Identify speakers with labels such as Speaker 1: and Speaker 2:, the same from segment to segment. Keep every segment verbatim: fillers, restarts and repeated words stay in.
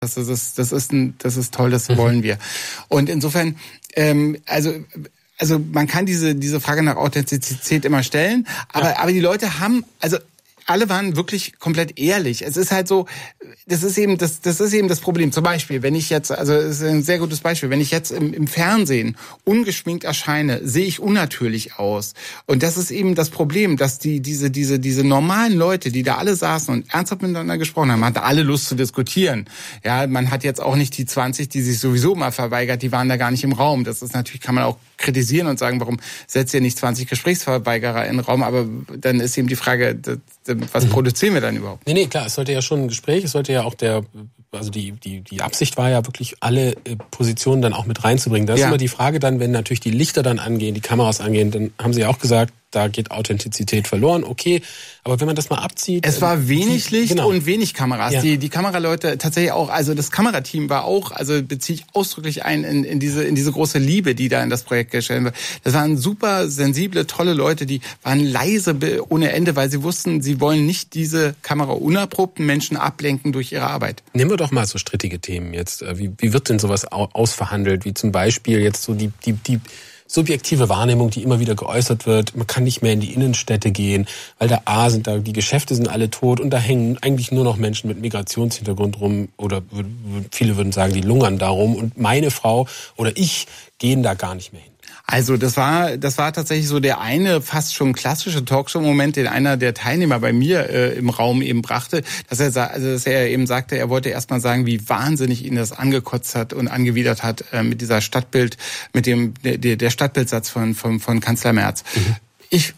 Speaker 1: Das ist, das ist, ein, das ist toll, das wollen wir. Und insofern, ähm, also, also man kann diese diese Frage nach Authentizität immer stellen, aber ja. aber die Leute haben, also alle waren wirklich komplett ehrlich. Es ist halt so, das ist eben das, das ist eben das Problem. Zum Beispiel, wenn ich jetzt, also es ist ein sehr gutes Beispiel, wenn ich jetzt im, im Fernsehen ungeschminkt erscheine, sehe ich unnatürlich aus. Und das ist eben das Problem, dass die diese diese diese normalen Leute, die da alle saßen und ernsthaft miteinander gesprochen haben, hatten alle Lust zu diskutieren. Ja, man hat jetzt auch nicht die zwanzig, die sich sowieso mal verweigert, die waren da gar nicht im Raum. Das ist natürlich, kann man auch kritisieren und sagen, warum setzt ihr nicht zwanzig Gesprächsverweigerer in den Raum? Aber dann ist eben die Frage, was produzieren wir dann überhaupt?
Speaker 2: Nee, nee, klar, es sollte ja schon ein Gespräch, es sollte ja auch der, also die die die Absicht war ja wirklich, alle Positionen dann auch mit reinzubringen. Da ist ja immer die Frage dann, wenn natürlich die Lichter dann angehen, die Kameras angehen, dann haben Sie ja auch gesagt, da geht Authentizität verloren, okay. Aber wenn man das mal abzieht...
Speaker 1: Es war wenig
Speaker 2: die,
Speaker 1: Licht
Speaker 2: genau.
Speaker 1: und wenig Kameras.
Speaker 2: Ja.
Speaker 1: Die, die Kameraleute tatsächlich auch, also das Kamerateam war auch, also beziehe ich ausdrücklich ein in, in diese in diese große Liebe, die da in das Projekt gestellt wird. Das waren super sensible, tolle Leute, die waren leise ohne Ende, weil sie wussten, sie wollen nicht diese kameraunerprobten Menschen ablenken durch ihre Arbeit.
Speaker 2: Nehmen wir doch mal so strittige Themen jetzt. Wie, wie wird denn sowas ausverhandelt? Wie zum Beispiel jetzt so die... die, die subjektive Wahrnehmung, die immer wieder geäußert wird, man kann nicht mehr in die Innenstädte gehen, weil da A sind da, die Geschäfte sind alle tot und da hängen eigentlich nur noch Menschen mit Migrationshintergrund rum oder viele würden sagen, die lungern da rum und meine Frau oder ich gehen da gar nicht mehr hin.
Speaker 1: Also das war das war tatsächlich so der eine fast schon klassische Talkshow-Moment, den einer der Teilnehmer bei mir äh, im Raum eben brachte, dass er also dass er eben sagte, er wollte erst mal sagen, wie wahnsinnig ihn das angekotzt hat und angewidert hat äh, mit dieser Stadtbild, mit dem der, der Stadtbildsatz von von von Kanzler Merz. Mhm. Ich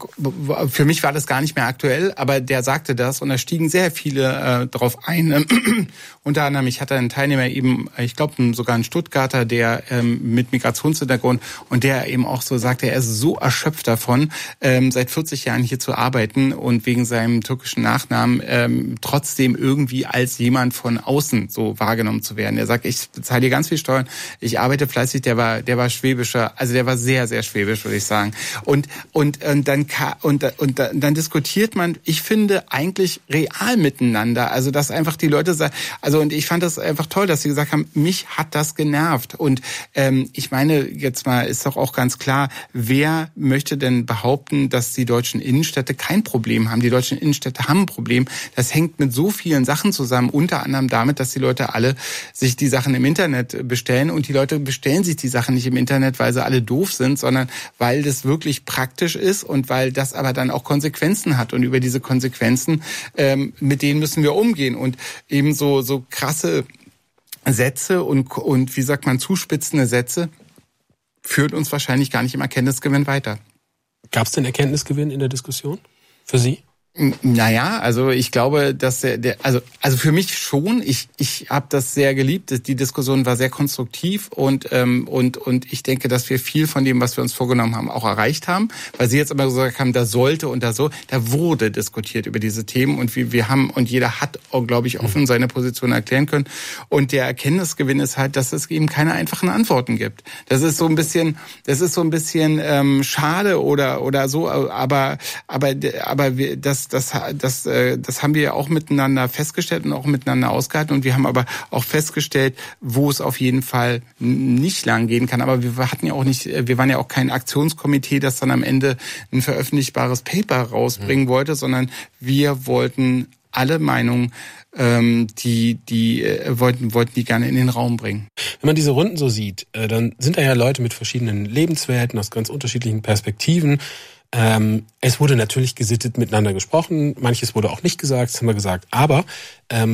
Speaker 1: Für mich war das gar nicht mehr aktuell, aber der sagte das und da stiegen sehr viele äh, drauf ein. Unter anderem, ich hatte einen Teilnehmer eben, ich glaube sogar einen Stuttgarter, der ähm, mit Migrationshintergrund und der eben auch so sagte, er ist so erschöpft davon, ähm, seit vierzig Jahren hier zu arbeiten und wegen seinem türkischen Nachnamen ähm, trotzdem irgendwie als jemand von außen so wahrgenommen zu werden. Er sagt, ich bezahle hier ganz viel Steuern, ich arbeite fleißig, der war der war schwäbischer, also der war sehr, sehr schwäbisch, würde ich sagen. Und, und, und Dann, und, und dann diskutiert man, ich finde, eigentlich real miteinander. Also, dass einfach die Leute sagen, also, und ich fand das einfach toll, dass sie gesagt haben, mich hat das genervt. Und ähm, ich meine, jetzt mal ist doch auch ganz klar, wer möchte denn behaupten, dass die deutschen Innenstädte kein Problem haben? Die deutschen Innenstädte haben ein Problem. Das hängt mit so vielen Sachen zusammen, unter anderem damit, dass die Leute alle sich die Sachen im Internet bestellen. Und die Leute bestellen sich die Sachen nicht im Internet, weil sie alle doof sind, sondern weil das wirklich praktisch ist und weil das aber dann auch Konsequenzen hat und über diese Konsequenzen, ähm, mit denen müssen wir umgehen und eben so so krasse Sätze und und wie sagt man zuspitzende Sätze führt uns wahrscheinlich gar nicht im Erkenntnisgewinn weiter.
Speaker 2: Gab es denn Erkenntnisgewinn in der Diskussion für Sie?
Speaker 1: Naja, also ich glaube, dass der, der also also für mich schon. Ich ich habe das sehr geliebt. Die Diskussion war sehr konstruktiv und ähm, und und ich denke, dass wir viel von dem, was wir uns vorgenommen haben, auch erreicht haben. Weil Sie jetzt immer gesagt haben, da sollte und da so, da wurde diskutiert über diese Themen und wir wir haben und jeder hat, glaube ich, offen seine Position erklären können. Und der Erkenntnisgewinn ist halt, dass es eben keine einfachen Antworten gibt. Das ist so ein bisschen, das ist so ein bisschen ähm, schade oder oder so, aber aber aber wir, das Das, das, das haben wir ja auch miteinander festgestellt und auch miteinander ausgehalten. Und wir haben aber auch festgestellt, wo es auf jeden Fall nicht lang gehen kann. Aber wir hatten ja auch nicht, wir waren ja auch kein Aktionskomitee, das dann am Ende ein veröffentlichbares Paper rausbringen mhm. wollte, sondern wir wollten alle Meinungen, ähm, die, die äh, wollten, wollten die gerne in den Raum bringen.
Speaker 2: Wenn man diese Runden so sieht, äh, dann sind da ja Leute mit verschiedenen Lebenswelten aus ganz unterschiedlichen Perspektiven. Ähm, es wurde natürlich gesittet miteinander gesprochen, manches wurde auch nicht gesagt, das haben wir gesagt, aber ähm,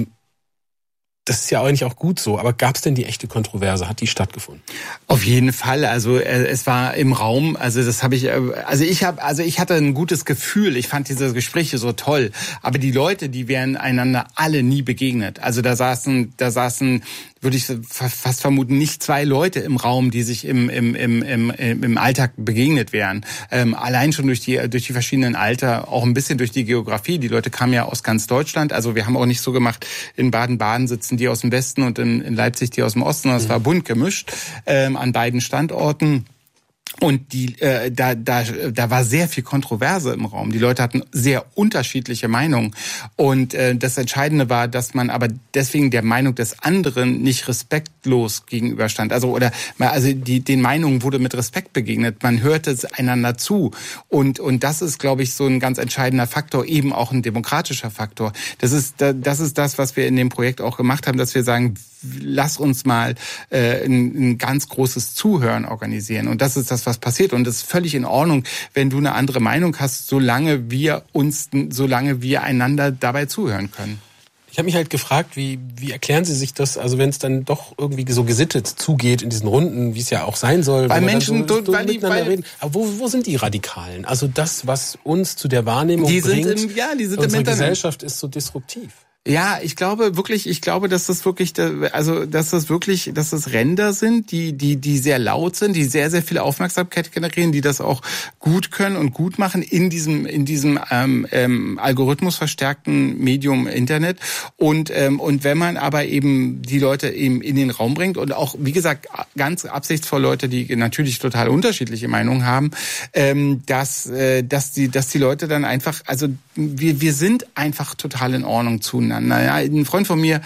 Speaker 2: das ist ja eigentlich auch gut so. Aber gab es denn die echte Kontroverse? Hat die stattgefunden?
Speaker 1: Auf jeden Fall. Also äh, es war im Raum. Also das habe ich. Äh, also ich habe. Also ich hatte ein gutes Gefühl. Ich fand diese Gespräche so toll. Aber die Leute, die wären einander alle nie begegnet. Also da saßen, da saßen, würde ich fast vermuten, nicht zwei Leute im Raum, die sich im im im im, im Alltag begegnet wären. Ähm, allein schon durch die durch die verschiedenen Alter, auch ein bisschen durch die Geografie. Die Leute kamen ja aus ganz Deutschland. Also wir haben auch nicht so gemacht, in Baden-Baden sitzen die aus dem Westen und in, in Leipzig die aus dem Osten. Das war bunt gemischt ähm, an beiden Standorten. Und die, äh, da, da, da war sehr viel Kontroverse im Raum. Die Leute hatten sehr unterschiedliche Meinungen. Und äh, das Entscheidende war, dass man aber deswegen der Meinung des anderen nicht respektlos gegenüberstand. Also oder also die den Meinungen wurde mit Respekt begegnet. Man hörte einander zu. Und und das ist, glaube ich, so ein ganz entscheidender Faktor, eben auch ein demokratischer Faktor. Das ist das ist das, was wir in dem Projekt auch gemacht haben, dass wir sagen, lass uns mal äh, ein, ein ganz großes Zuhören organisieren. Und das ist das, was passiert. Und es ist völlig in Ordnung, wenn du eine andere Meinung hast, solange wir uns, solange wir einander dabei zuhören können.
Speaker 2: Ich habe mich halt gefragt, wie, wie erklären Sie sich das, also wenn es dann doch irgendwie so gesittet zugeht in diesen Runden, wie es ja auch sein soll.
Speaker 1: Weil Menschen,
Speaker 2: so, so
Speaker 1: weil die, weil
Speaker 2: reden. Aber wo, wo sind die Radikalen? Also das, was uns zu der Wahrnehmung
Speaker 1: die
Speaker 2: bringt,
Speaker 1: sind im, ja, die sind
Speaker 2: unsere
Speaker 1: im
Speaker 2: Gesellschaft ist so disruptiv.
Speaker 1: Ja, ich glaube wirklich, ich glaube, dass das wirklich, also dass das wirklich, dass das Ränder sind, die die die sehr laut sind, die sehr sehr viel Aufmerksamkeit generieren, die das auch gut können und gut machen in diesem in diesem ähm, ähm, Algorithmus verstärkten Medium Internet. Und ähm, und wenn man aber eben die Leute eben in den Raum bringt und auch wie gesagt ganz absichtsvoll Leute, die natürlich total unterschiedliche Meinungen haben, ähm, dass äh, dass die dass die Leute dann einfach, also wir wir sind einfach total in Ordnung zueinander. Naja, ein Freund von mir,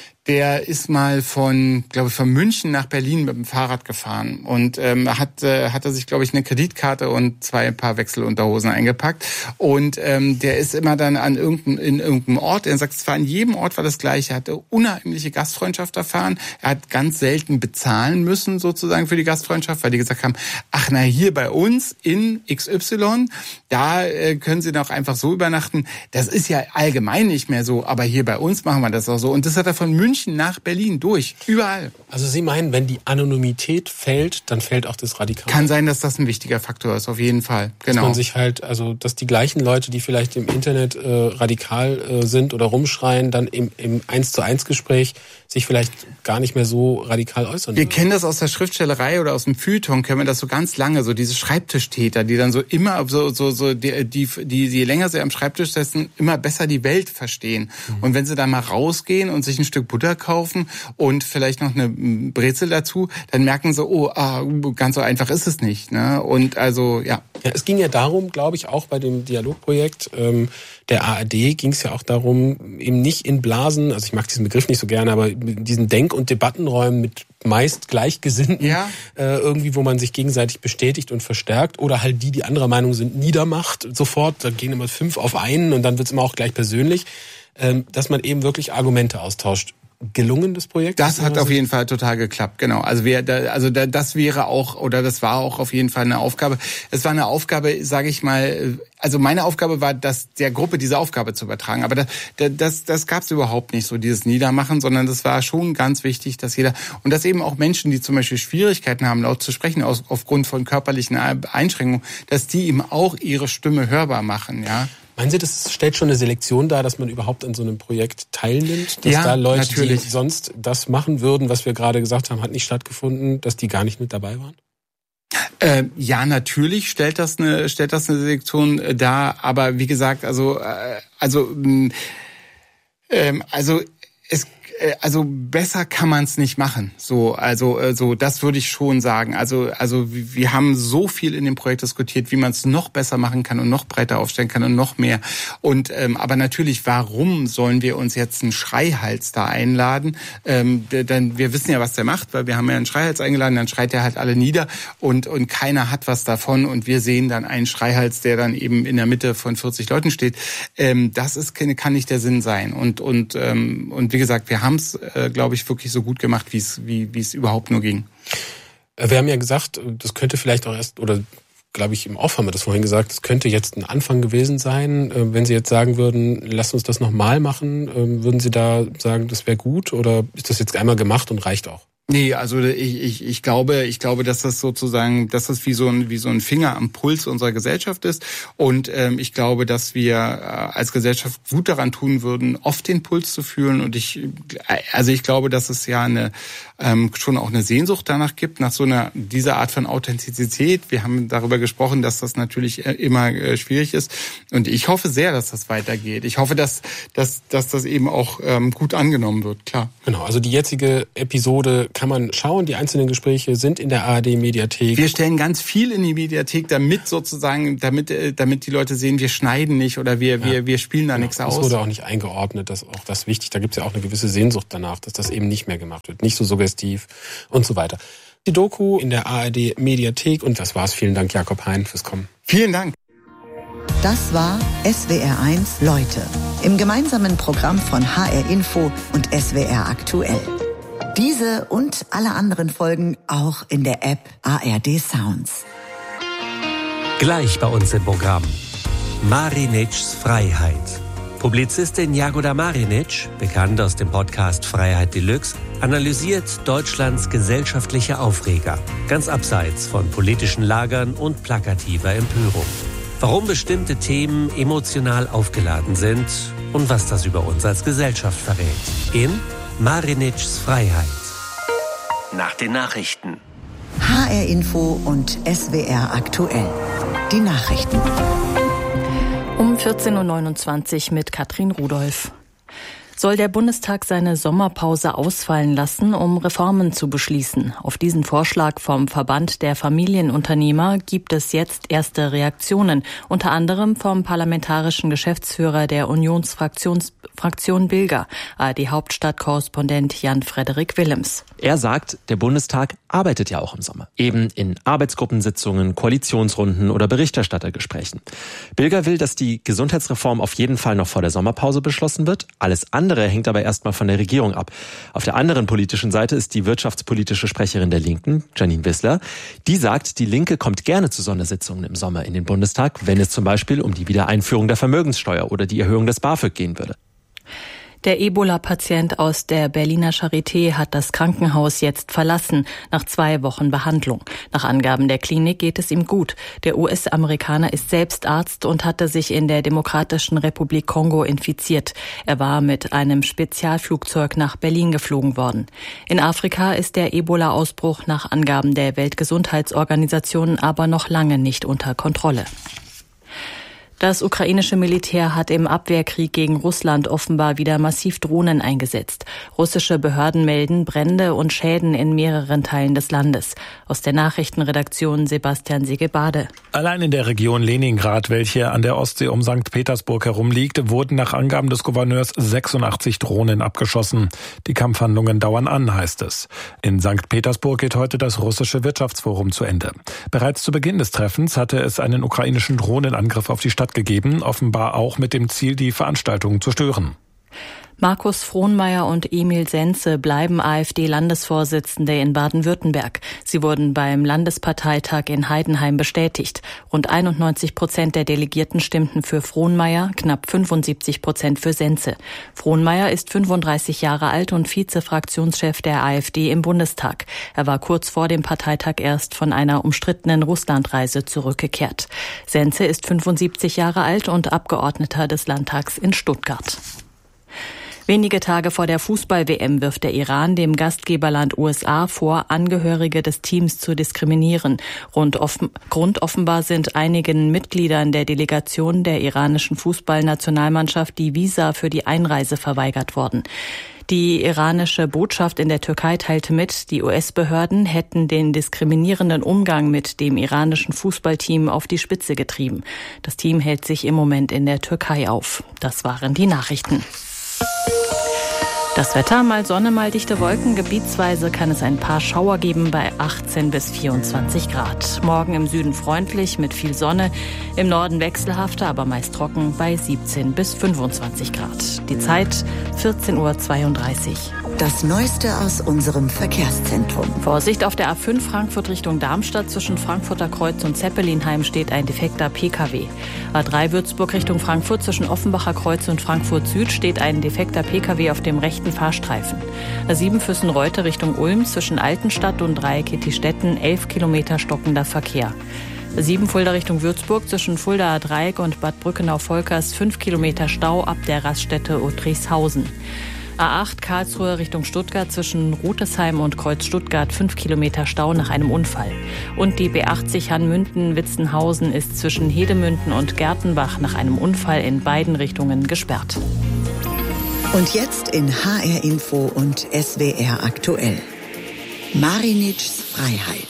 Speaker 1: der ist mal von, glaube ich, von München nach Berlin mit dem Fahrrad gefahren und ähm, hat äh, hat er sich, glaube ich, eine Kreditkarte und zwei Paar Wechselunterhosen eingepackt und ähm, der ist immer dann an irgendein, in irgendeinem Ort. Er sagt, es war an jedem Ort war das Gleiche. Er hatte unheimliche Gastfreundschaft erfahren. Er hat ganz selten bezahlen müssen sozusagen für die Gastfreundschaft, weil die gesagt haben, ach na hier bei uns in X Y, da äh, können Sie doch einfach so übernachten. Das ist ja allgemein nicht mehr so, aber hier bei uns machen wir das auch so. Und das hat er von München nach Berlin durch, überall.
Speaker 2: Also Sie meinen, wenn die Anonymität fällt, dann fällt auch das Radikal?
Speaker 1: Kann sein, dass das ein wichtiger Faktor ist, auf jeden Fall. Genau.
Speaker 2: Dass man sich halt, also dass die gleichen Leute, die vielleicht im Internet äh, radikal äh, sind oder rumschreien, dann im, im eins zu eins Gespräch sich vielleicht gar nicht mehr so radikal äußern.
Speaker 1: Wir
Speaker 2: würden.
Speaker 1: kennen das aus der Schriftstellerei oder aus dem Feuilleton, kennen wir das so ganz lange, so diese Schreibtischtäter, die dann so immer so so so die die, die je länger sie am Schreibtisch sitzen, immer besser die Welt verstehen. Mhm. Und wenn sie dann mal rausgehen und sich ein Stück Butter kaufen und vielleicht noch eine Brezel dazu, dann merken sie, oh, ah, ganz so einfach ist es nicht. Ne? Und also, ja.
Speaker 2: Ja, es ging ja darum, glaube ich, auch bei dem Dialogprojekt ähm, der A R D ging es ja auch darum, eben nicht in Blasen, also ich mag diesen Begriff nicht so gerne, aber in diesen Denk- und Debattenräumen mit meist Gleichgesinnten,
Speaker 1: ja.
Speaker 2: äh, irgendwie, wo man sich gegenseitig bestätigt und verstärkt oder halt die, die anderer Meinung sind, niedermacht sofort, da gehen immer fünf auf einen und dann wird's immer auch gleich persönlich, ähm, dass man eben wirklich Argumente austauscht. Gelungen, das Projekt?
Speaker 1: Das hat auf jeden Fall total geklappt, genau. Also wir, also das wäre auch, oder das war auch auf jeden Fall eine Aufgabe. Es war eine Aufgabe, sage ich mal, also meine Aufgabe war, das der Gruppe diese Aufgabe zu übertragen. Aber das, das, das gab es überhaupt nicht so, dieses Niedermachen, sondern das war schon ganz wichtig, dass jeder, und dass eben auch Menschen, die zum Beispiel Schwierigkeiten haben, laut zu sprechen, aus, aufgrund von körperlichen Einschränkungen, dass die eben auch ihre Stimme hörbar machen, ja.
Speaker 2: Meinen Sie, das stellt schon eine Selektion dar, dass man überhaupt an so einem Projekt teilnimmt? Dass
Speaker 1: ja,
Speaker 2: da Leute,
Speaker 1: natürlich.
Speaker 2: die sonst das machen würden, was wir gerade gesagt haben, hat nicht stattgefunden, dass die gar nicht mit dabei waren?
Speaker 1: Äh, ja, natürlich stellt das eine stellt das eine Selektion äh, dar, aber wie gesagt, also äh, also äh, also es also besser kann man es nicht machen. So, also so das würde ich schon sagen. Also also wir haben so viel in dem Projekt diskutiert, wie man es noch besser machen kann und noch breiter aufstellen kann und noch mehr. Und ähm, aber natürlich, warum sollen wir uns jetzt einen Schreihals da einladen? Ähm, denn wir wissen ja, was der macht, weil wir haben ja einen Schreihals eingeladen, dann schreit er halt alle nieder und und keiner hat was davon und wir sehen dann einen Schreihals, der dann eben in der Mitte von vierzig Leuten steht. Ähm, das ist kann nicht der Sinn sein. Und und ähm, und wie gesagt, wir haben es, äh, glaube ich, wirklich so gut gemacht, wie es wie wie es überhaupt nur ging.
Speaker 2: Wir haben ja gesagt, das könnte vielleicht auch erst, oder glaube ich, im Off haben wir das vorhin gesagt, das könnte jetzt ein Anfang gewesen sein. Wenn Sie jetzt sagen würden, lasst uns das nochmal machen, würden Sie da sagen, das wäre gut, oder ist das jetzt einmal gemacht und reicht auch?
Speaker 1: Nee, also ich, ich, ich glaube, ich glaube, dass das sozusagen, dass das wie so ein wie so ein Finger am Puls unserer Gesellschaft ist. Und ähm, ich glaube, dass wir äh, als Gesellschaft gut daran tun würden, oft den Puls zu fühlen. Und ich, also ich glaube, dass es ja eine ähm, schon auch eine Sehnsucht danach gibt, nach so einer dieser Art von Authentizität. Wir haben darüber gesprochen, dass das natürlich immer äh, schwierig ist. Und ich hoffe sehr, dass das weitergeht. Ich hoffe, dass dass dass das eben auch ähm, gut angenommen wird. Klar.
Speaker 2: Genau. Also die jetzige Episode kann man schauen. Die einzelnen Gespräche sind in der A R D-Mediathek.
Speaker 1: Wir stellen ganz viel in die Mediathek, damit sozusagen, damit damit die Leute sehen, wir schneiden nicht oder wir ja. wir wir spielen da genau. nichts aus.
Speaker 2: Das wurde auch nicht eingeordnet, das ist auch das wichtig. Da gibt es ja auch eine gewisse Sehnsucht danach, dass das eben nicht mehr gemacht wird, nicht so suggestiv und so weiter. Die Doku in der A R D-Mediathek und das war's. Vielen Dank, Jakob Hein, fürs Kommen.
Speaker 1: Vielen Dank.
Speaker 3: Das war S W R eins Leute im gemeinsamen Programm von H R Info und S W R Aktuell. Diese und alle anderen Folgen auch in der App A R D Sounds.
Speaker 4: Gleich bei uns im Programm. Marinitschs Freiheit. Publizistin Jagoda Marinitsch, bekannt aus dem Podcast Freiheit Deluxe, analysiert Deutschlands gesellschaftliche Aufreger, ganz abseits von politischen Lagern und plakativer Empörung. Warum bestimmte Themen emotional aufgeladen sind und was das über uns als Gesellschaft verrät. In Marinitschs Freiheit. Nach den Nachrichten.
Speaker 3: H R Info und S W R Aktuell. Die Nachrichten.
Speaker 5: Um vierzehn Uhr neunundzwanzig mit Katrin Rudolph. Soll der Bundestag seine Sommerpause ausfallen lassen, um Reformen zu beschließen? Auf diesen Vorschlag vom Verband der Familienunternehmer gibt es jetzt erste Reaktionen, unter anderem vom parlamentarischen Geschäftsführer der Unionsfraktion Bilger, A R D-Hauptstadtkorrespondent Jan-Frederik Willems.
Speaker 6: Er sagt, der Bundestag arbeitet ja auch im Sommer. Eben in Arbeitsgruppensitzungen, Koalitionsrunden oder Berichterstattergesprächen. Bilger will, dass die Gesundheitsreform auf jeden Fall noch vor der Sommerpause beschlossen wird. Alles andere hängt aber erstmal von der Regierung ab. Auf der anderen politischen Seite ist die wirtschaftspolitische Sprecherin der Linken, Janine Wissler. Die sagt, die Linke kommt gerne zu Sondersitzungen im Sommer in den Bundestag, wenn es zum Beispiel um die Wiedereinführung der Vermögenssteuer oder die Erhöhung des BAföG gehen würde.
Speaker 5: Der Ebola-Patient aus der Berliner Charité hat das Krankenhaus jetzt verlassen, nach zwei Wochen Behandlung. Nach Angaben der Klinik geht es ihm gut. Der U S-Amerikaner ist selbst Arzt und hatte sich in der Demokratischen Republik Kongo infiziert. Er war mit einem Spezialflugzeug nach Berlin geflogen worden. In Afrika ist der Ebola-Ausbruch nach Angaben der Weltgesundheitsorganisation aber noch lange nicht unter Kontrolle. Das ukrainische Militär hat im Abwehrkrieg gegen Russland offenbar wieder massiv Drohnen eingesetzt. Russische Behörden melden Brände und Schäden in mehreren Teilen des Landes. Aus der Nachrichtenredaktion Sebastian Segebade.
Speaker 7: Allein in der Region Leningrad, welche an der Ostsee um Sankt Petersburg herumliegt, wurden nach Angaben des Gouverneurs sechsundachtzig Drohnen abgeschossen. Die Kampfhandlungen dauern an, heißt es. In Sankt Petersburg geht heute das russische Wirtschaftsforum zu Ende. Bereits zu Beginn des Treffens hatte es einen ukrainischen Drohnenangriff auf die Stadt gegeben, offenbar auch mit dem Ziel, die Veranstaltung zu stören.
Speaker 5: Markus Frohnmaier und Emil Senze bleiben AfD-Landesvorsitzende in Baden-Württemberg. Sie wurden beim Landesparteitag in Heidenheim bestätigt. Rund einundneunzig Prozent der Delegierten stimmten für Frohnmaier, knapp fünfundsiebzig Prozent für Senze. Frohnmaier ist fünfunddreißig Jahre alt und Vize-Fraktionschef der AfD im Bundestag. Er war kurz vor dem Parteitag erst von einer umstrittenen Russlandreise zurückgekehrt. Senze ist fünfundsiebzig Jahre alt und Abgeordneter des Landtags in Stuttgart. Wenige Tage vor der Fußball-W M wirft der Iran dem Gastgeberland U S A vor, Angehörige des Teams zu diskriminieren. Rund offen, Grund offenbar sind einigen Mitgliedern der Delegation der iranischen Fußballnationalmannschaft die Visa für die Einreise verweigert worden. Die iranische Botschaft in der Türkei teilte mit, die U S-Behörden hätten den diskriminierenden Umgang mit dem iranischen Fußballteam auf die Spitze getrieben. Das Team hält sich im Moment in der Türkei auf. Das waren die Nachrichten. Das Wetter, mal Sonne, mal dichte Wolken. Gebietsweise kann es ein paar Schauer geben bei achtzehn bis vierundzwanzig Grad. Morgen im Süden freundlich mit viel Sonne, im Norden wechselhafter, aber meist trocken bei siebzehn bis fünfundzwanzig Grad. Die Zeit vierzehn Uhr zweiunddreißig.
Speaker 3: Das Neueste aus unserem Verkehrszentrum.
Speaker 5: Vorsicht, auf der A fünf Frankfurt Richtung Darmstadt zwischen Frankfurter Kreuz und Zeppelinheim steht ein defekter P K W. A drei Würzburg Richtung Frankfurt zwischen Offenbacher Kreuz und Frankfurt Süd steht ein defekter P K W auf dem rechten Fahrstreifen. A sieben Füssen-Reute Richtung Ulm zwischen Altenstadt und Dreieck-Ettistetten elf Kilometer stockender Verkehr. A sieben Fulda Richtung Würzburg zwischen Fuldaer Dreieck und Bad Brückenau-Volkers fünf Kilometer Stau ab der Raststätte Otrichshausen. A acht Karlsruhe Richtung Stuttgart zwischen Rutesheim und Kreuz Stuttgart fünf Kilometer Stau nach einem Unfall. Und die B achtzig Hannmünden-Witzenhausen ist zwischen Hedemünden und Gertenbach nach einem Unfall in beiden Richtungen gesperrt.
Speaker 3: Und jetzt in H R Info und S W R Aktuell. Marinitschs Freiheit.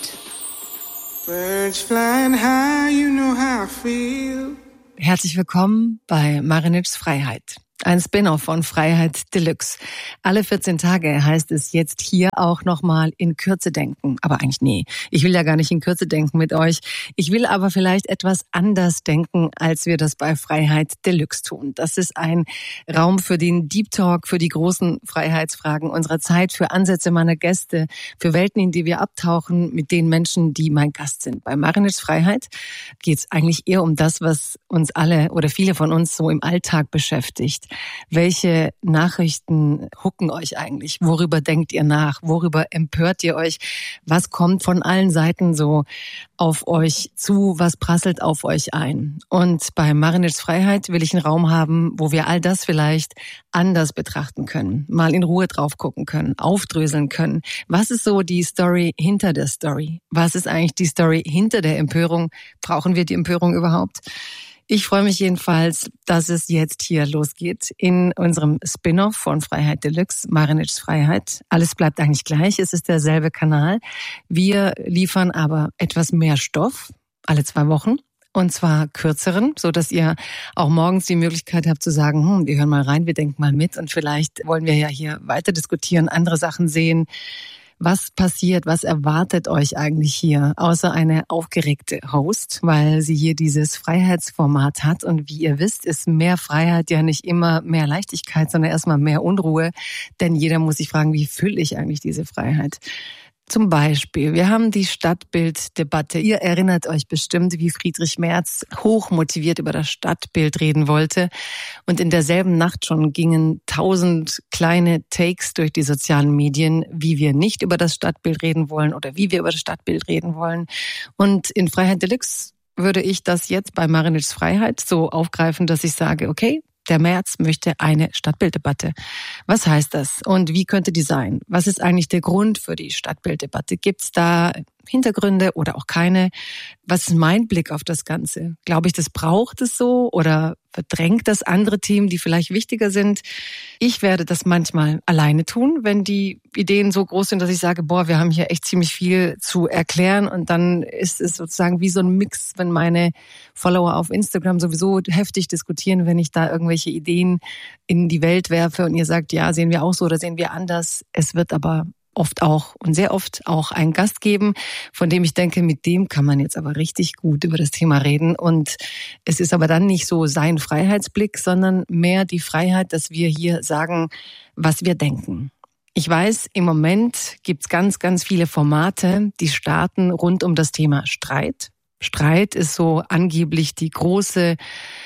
Speaker 8: Birds flying high, you know how I feel.
Speaker 9: Herzlich willkommen bei Marinitschs Freiheit. Ein Spin-off von Freiheit Deluxe. Alle vierzehn Tage heißt es jetzt hier auch nochmal in Kürze denken. Aber eigentlich nee, ich will ja gar nicht in Kürze denken mit euch. Ich will aber vielleicht etwas anders denken, als wir das bei Freiheit Deluxe tun. Das ist ein Raum für den Deep Talk, für die großen Freiheitsfragen unserer Zeit, für Ansätze meiner Gäste, für Welten, in die wir abtauchen mit den Menschen, die mein Gast sind. Bei Marinitschs Freiheit geht es eigentlich eher um das, was uns alle oder viele von uns so im Alltag beschäftigt. Welche Nachrichten hucken euch eigentlich? Worüber denkt ihr nach? Worüber empört ihr euch? Was kommt von allen Seiten so auf euch zu? Was prasselt auf euch ein? Und bei Marinitschs Freiheit will ich einen Raum haben, wo wir all das vielleicht anders betrachten können, mal in Ruhe drauf gucken können, aufdröseln können. Was ist so die Story hinter der Story? Was ist eigentlich die Story hinter der Empörung? Brauchen wir die Empörung überhaupt? Ich freue mich jedenfalls, dass es jetzt hier losgeht in unserem Spin-off von Freiheit Deluxe, Marinitschs Freiheit. Alles bleibt eigentlich gleich, es ist derselbe Kanal. Wir liefern aber etwas mehr Stoff, alle zwei Wochen. Und zwar kürzeren, so dass ihr auch morgens die Möglichkeit habt zu sagen, hm, wir hören mal rein, wir denken mal mit und vielleicht wollen wir ja hier weiter diskutieren, andere Sachen sehen. Was passiert, was erwartet euch eigentlich hier, außer eine aufgeregte Host, weil sie hier dieses Freiheitsformat hat. Und wie ihr wisst, ist mehr Freiheit ja nicht immer mehr Leichtigkeit, sondern erstmal mehr Unruhe. Denn jeder muss sich fragen, wie fülle ich eigentlich diese Freiheit? Zum Beispiel, wir haben die Stadtbilddebatte. Ihr erinnert euch bestimmt, wie Friedrich Merz hochmotiviert über das Stadtbild reden wollte. Und in derselben Nacht schon gingen tausend kleine Takes durch die sozialen Medien, wie wir nicht über das Stadtbild reden wollen oder wie wir über das Stadtbild reden wollen. Und in Freiheit Deluxe würde ich das jetzt bei Marinitschs Freiheit so aufgreifen, dass ich sage, okay, der Merz möchte eine Stadtbilddebatte. Was heißt das? Und wie könnte die sein? Was ist eigentlich der Grund für die Stadtbilddebatte? Gibt es da Hintergründe oder auch keine? Was ist mein Blick auf das Ganze? Glaube ich, das braucht es so oder verdrängt das andere Themen, die vielleicht wichtiger sind? Ich werde das manchmal alleine tun, wenn die Ideen so groß sind, dass ich sage, boah, wir haben hier echt ziemlich viel zu erklären und dann ist es sozusagen wie so ein Mix, wenn meine Follower auf Instagram sowieso heftig diskutieren, wenn ich da irgendwelche Ideen in die Welt werfe und ihr sagt, ja, sehen wir auch so oder sehen wir anders. Es wird aber oft auch und sehr oft auch einen Gast geben, von dem ich denke, mit dem kann man jetzt aber richtig gut über das Thema reden. Und es ist aber dann nicht so sein Freiheitsblick, sondern mehr die Freiheit, dass wir hier sagen, was wir denken. Ich weiß, im Moment gibt's ganz, ganz viele Formate, die starten rund um das Thema Streit. Streit ist so angeblich die große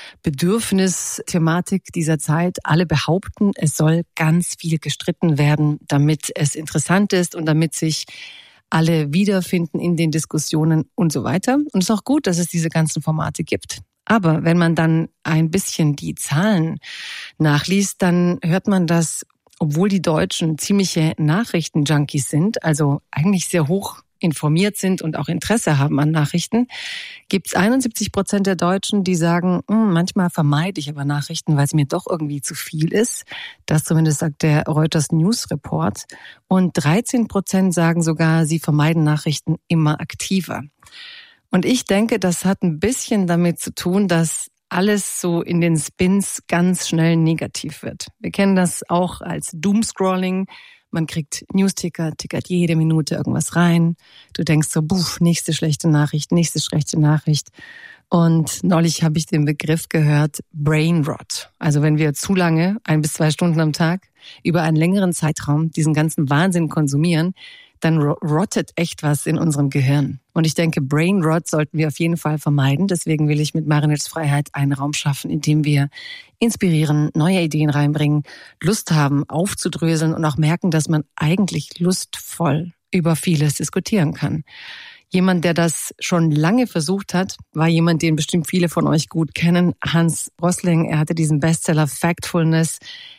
Speaker 9: Bedürfnisthematik dieser Zeit. Alle behaupten, es soll ganz viel gestritten werden, damit es interessant ist und damit sich alle wiederfinden in den Diskussionen und so weiter. Und es ist auch gut, dass es diese ganzen Formate gibt. Aber wenn man dann ein bisschen die Zahlen nachliest, dann hört man, dass, obwohl die Deutschen ziemliche Nachrichtenjunkies sind, also eigentlich sehr hoch informiert sind und auch Interesse haben an Nachrichten, gibt es einundsiebzig Prozent der Deutschen, die sagen, manchmal vermeide ich aber Nachrichten, weil es mir doch irgendwie zu viel ist. Das zumindest sagt der Reuters News Report. Und dreizehn Prozent sagen sogar, sie vermeiden Nachrichten immer aktiver. Und ich denke, das hat ein bisschen damit zu tun, dass alles so in den Spins ganz schnell negativ wird. Wir kennen das auch als Doomscrolling. Man kriegt Newsticker, tickert jede Minute irgendwas rein. Du denkst so, buff, nächste schlechte Nachricht, nächste schlechte Nachricht. Und neulich habe ich den Begriff gehört, Brain Rot. Also wenn wir zu lange, ein bis zwei Stunden am Tag, über einen längeren Zeitraum diesen ganzen Wahnsinn konsumieren, dann rottet echt was in unserem Gehirn. Und ich denke, Brain Rot sollten wir auf jeden Fall vermeiden. Deswegen will ich mit Marinitschs Freiheit einen Raum schaffen, in dem wir inspirieren, neue Ideen reinbringen, Lust haben, aufzudröseln und auch merken, dass man eigentlich lustvoll über vieles diskutieren kann. Jemand, der das schon lange versucht hat, war jemand, den bestimmt viele von euch gut kennen, Hans Rosling. Er hatte diesen Bestseller Factfulness.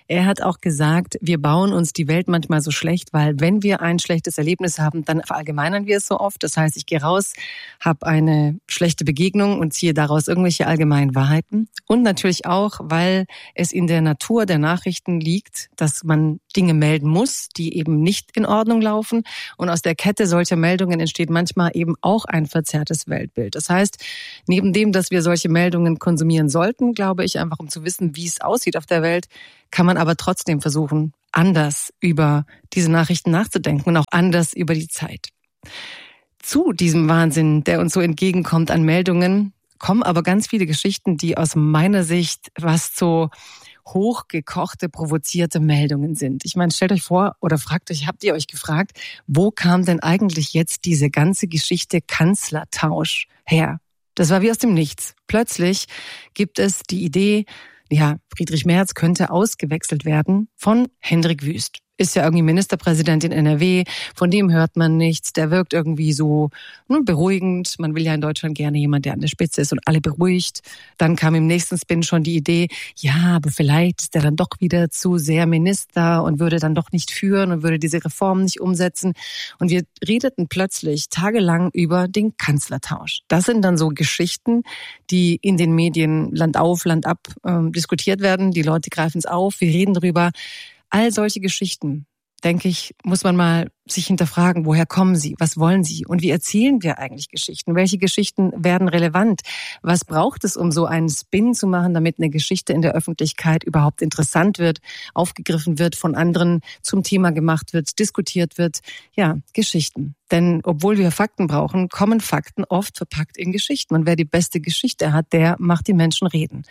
Speaker 9: Er hat auch gesagt, wir bauen uns die Welt manchmal so schlecht, weil wenn wir ein schlechtes Erlebnis haben, dann verallgemeinern wir es so oft. Das heißt, ich gehe raus, habe eine schlechte Begegnung und ziehe daraus irgendwelche allgemeinen Wahrheiten. Und natürlich auch, weil es in der Natur der Nachrichten liegt, dass man Dinge melden muss, die eben nicht in Ordnung laufen. Und aus der Kette solcher Meldungen entsteht manchmal eben auch ein verzerrtes Weltbild. Das heißt, neben dem, dass wir solche Meldungen konsumieren sollten, glaube ich, einfach um zu wissen, wie es aussieht auf der Welt, kann man aber trotzdem versuchen, anders über diese Nachrichten nachzudenken und auch anders über die Zeit. Zu diesem Wahnsinn, der uns so entgegenkommt an Meldungen, kommen aber ganz viele Geschichten, die aus meiner Sicht was so hochgekochte, provozierte Meldungen sind. Ich meine, stellt euch vor oder fragt euch, habt ihr euch gefragt, wo kam denn eigentlich jetzt diese ganze Geschichte Kanzlertausch her? Das war wie aus dem Nichts. Plötzlich gibt es die Idee, ja, Friedrich Merz könnte ausgewechselt werden von Hendrik Wüst. Ist ja irgendwie Ministerpräsident in N R W, von dem hört man nichts, der wirkt irgendwie so ne, beruhigend. Man will ja in Deutschland gerne jemand, der an der Spitze ist und alle beruhigt. Dann kam im nächsten Spin schon die Idee, ja, aber vielleicht ist er dann doch wieder zu sehr Minister und würde dann doch nicht führen und würde diese Reformen nicht umsetzen. Und wir redeten plötzlich tagelang über den Kanzlertausch. Das sind dann so Geschichten, die in den Medien Land auf, Land ab ähm, diskutiert werden. Die Leute greifen es auf, wir reden drüber. All solche Geschichten, denke ich, muss man mal sich hinterfragen, woher kommen sie, was wollen sie und wie erzählen wir eigentlich Geschichten? Welche Geschichten werden relevant? Was braucht es, um so einen Spin zu machen, damit eine Geschichte in der Öffentlichkeit überhaupt interessant wird, aufgegriffen wird, von anderen zum Thema gemacht wird, diskutiert wird? Ja, Geschichten. Denn obwohl wir Fakten brauchen, kommen Fakten oft verpackt in Geschichten. Und wer die beste Geschichte hat, der macht die Menschen reden.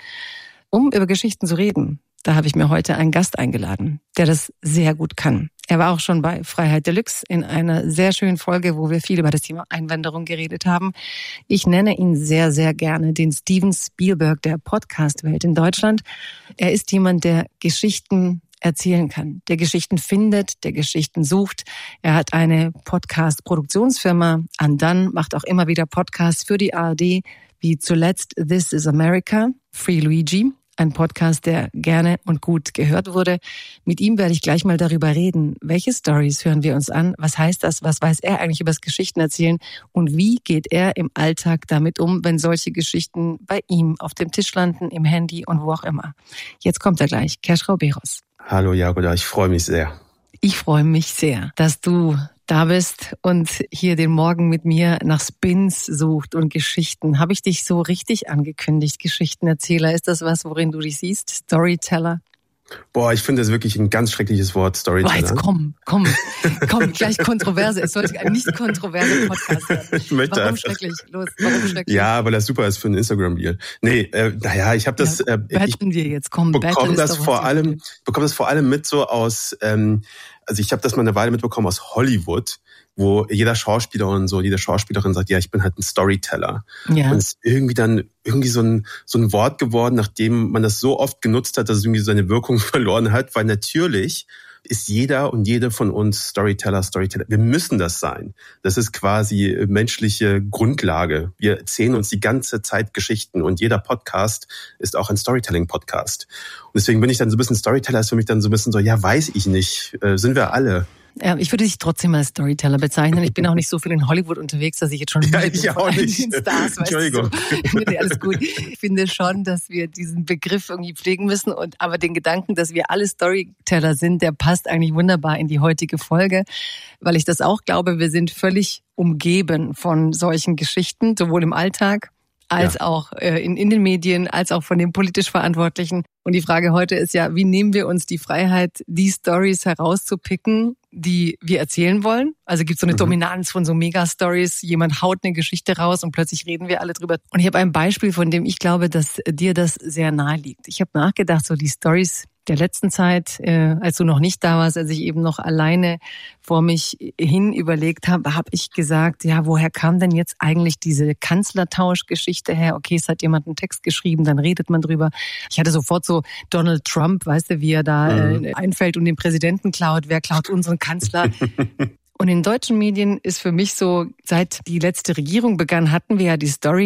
Speaker 9: Um über Geschichten zu reden, da habe ich mir heute einen Gast eingeladen, der das sehr gut kann. Er war auch schon bei Freiheit Deluxe in einer sehr schönen Folge, wo wir viel über das Thema Einwanderung geredet haben. Ich nenne ihn sehr, sehr gerne den Steven Spielberg der Podcast-Welt in Deutschland. Er ist jemand, der Geschichten erzählen kann, der Geschichten findet, der Geschichten sucht. Er hat eine Podcast-Produktionsfirma, Undone, macht auch immer wieder Podcasts für die A R D, wie zuletzt This is America, Free Luigi. Ein Podcast, der gerne und gut gehört wurde. Mit ihm werde ich gleich mal darüber reden. Welche Stories hören wir uns an? Was heißt das? Was weiß er eigentlich über das Geschichtenerzählen? Und wie geht er im Alltag damit um, wenn solche Geschichten bei ihm auf dem Tisch landen, im Handy und wo auch immer? Jetzt kommt er gleich. Keschrau Beros.
Speaker 10: Hallo Jagoda, ich freue mich sehr.
Speaker 9: Ich freue mich sehr, dass du da bist und hier den Morgen mit mir nach Spins sucht und Geschichten. Habe ich dich so richtig angekündigt, Geschichtenerzähler? Ist das was, worin du dich siehst? Storyteller?
Speaker 10: Boah, ich finde das wirklich ein ganz schreckliches Wort, Storyteller.
Speaker 9: Boah, jetzt komm, komm, komm, gleich Kontroverse. Es sollte ein nicht kontroverser Podcast werden.
Speaker 10: Ich möchte
Speaker 9: Warum
Speaker 10: einfach.
Speaker 9: schrecklich? Los, warum schrecklich?
Speaker 10: Ja, weil das super ist für ein Instagram-Reel. Nee, äh, naja, ich habe das...
Speaker 9: Ja,
Speaker 10: äh,
Speaker 9: battlen wir jetzt, komm,
Speaker 10: bekomme das
Speaker 9: doch
Speaker 10: vor allem, bekomme das vor allem mit so aus... Ähm, also ich habe das mal eine Weile mitbekommen aus Hollywood, wo jeder Schauspieler und so, jede Schauspielerin sagt, ja, ich bin halt ein Storyteller. Ja. Und es ist irgendwie dann irgendwie so ein, so ein Wort geworden, nachdem man das so oft genutzt hat, dass es irgendwie seine Wirkung verloren hat, weil natürlich ist jeder und jede von uns Storyteller, Storyteller. Wir müssen das sein. Das ist quasi menschliche Grundlage. Wir erzählen uns die ganze Zeit Geschichten und jeder Podcast ist auch ein Storytelling-Podcast. Und deswegen bin ich dann so ein bisschen Storyteller, ist für mich dann so ein bisschen so, ja, weiß ich nicht, äh, sind wir alle.
Speaker 9: Ja, ich würde dich trotzdem als Storyteller bezeichnen. Ich bin auch nicht so viel in Hollywood unterwegs, dass ich jetzt schon
Speaker 10: ja, ich auch nicht.
Speaker 9: Den Stars,
Speaker 10: Entschuldigung.
Speaker 9: Weißt du, so. Nee, alles gut. Ich finde schon, dass wir diesen Begriff irgendwie pflegen müssen und aber den Gedanken, dass wir alle Storyteller sind, der passt eigentlich wunderbar in die heutige Folge, weil ich das auch glaube, wir sind völlig umgeben von solchen Geschichten, sowohl im Alltag als ja. auch äh, in, in den Medien, als auch von den politisch Verantwortlichen. Und die Frage heute ist ja, wie nehmen wir uns die Freiheit, die Stories herauszupicken, die wir erzählen wollen? Also gibt es so eine mhm. Dominanz von so Mega-Stories, jemand haut eine Geschichte raus und plötzlich reden wir alle drüber. Und ich habe ein Beispiel, von dem ich glaube, dass dir das sehr nahe liegt. Ich habe nachgedacht, so die Stories der letzten Zeit, äh, als du noch nicht da warst, als ich eben noch alleine vor mich hin überlegt habe, habe ich gesagt, ja, woher kam denn jetzt eigentlich diese Kanzlertauschgeschichte her? Okay, es hat jemand einen Text geschrieben, dann redet man drüber. Ich hatte sofort so Donald Trump, weißt du, wie er da mhm. äh, einfällt und den Präsidenten klaut. Wer klaut unseren Kanzler? Und in deutschen Medien ist für mich so, seit die letzte Regierung begann, hatten wir ja die Story,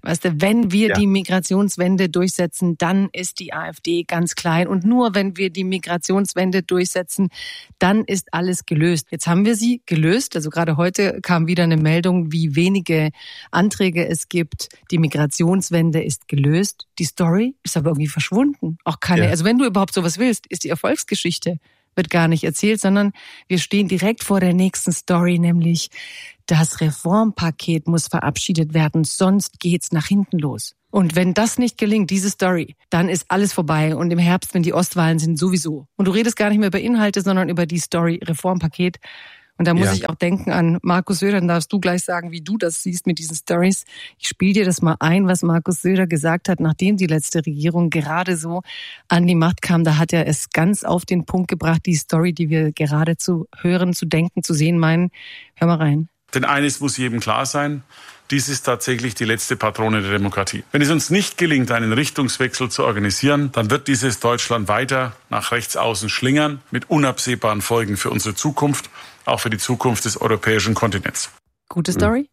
Speaker 9: Weißt du, wenn wir
Speaker 10: ja.
Speaker 9: die Migrationswende durchsetzen, dann ist die AfD ganz klein. Und nur wenn wir die Migrationswende durchsetzen, dann ist alles gelöst. Jetzt haben wir sie gelöst. Also gerade heute kam wieder eine Meldung, wie wenige Anträge es gibt. Die Migrationswende ist gelöst. Die Story ist aber irgendwie verschwunden. Auch keine, ja. also wenn du überhaupt sowas willst, ist die Erfolgsgeschichte wird gar nicht erzählt, sondern wir stehen direkt vor der nächsten Story, nämlich das Reformpaket muss verabschiedet werden, sonst geht's nach hinten los. Und wenn das nicht gelingt, diese Story, dann ist alles vorbei. Und im Herbst, wenn die Ostwahlen sind, sowieso. Und du redest gar nicht mehr über Inhalte, sondern über die Story Reformpaket. Und da muss ja. ich auch denken an Markus Söder. Dann darfst du gleich sagen, wie du das siehst mit diesen Stories. Ich spiele dir das mal ein, was Markus Söder gesagt hat, nachdem die letzte Regierung gerade so an die Macht kam. Da hat er es ganz auf den Punkt gebracht, die Story, die wir gerade zu hören, zu denken, zu sehen meinen. Hör mal rein.
Speaker 11: Denn eines muss jedem klar sein, dies ist tatsächlich die letzte Patrone der Demokratie. Wenn es uns nicht gelingt, einen Richtungswechsel zu organisieren, dann wird dieses Deutschland weiter nach rechts außen schlingern, mit unabsehbaren Folgen für unsere Zukunft, auch für die Zukunft des europäischen Kontinents.
Speaker 9: Gute Story?